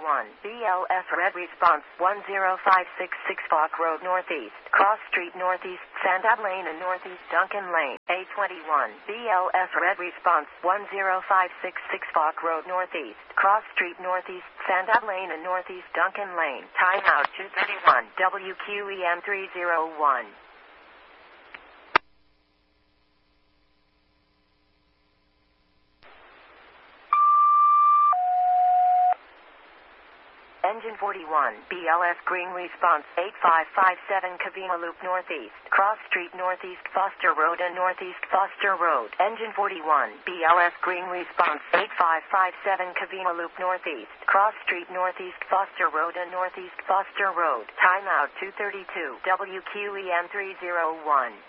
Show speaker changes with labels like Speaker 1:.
Speaker 1: BLS Red Response 10566 Falk Road Northeast, Cross Street Northeast, Sandab Lane and Northeast Duncan Lane. A21 BLS Red Response 10566 Falk Road Northeast, Cross Street Northeast, Sandab Lane and Northeast Duncan Lane. Timeout 231 WQEM 301. Engine 41, BLS Green Response 8557 Covina Loop Northeast, Cross Street Northeast Foster Road and Northeast Foster Road. Engine 41, BLS Green Response 8557 Covina Loop Northeast, Cross Street Northeast Foster Road and Northeast Foster Road. Timeout 232 WQEM 301.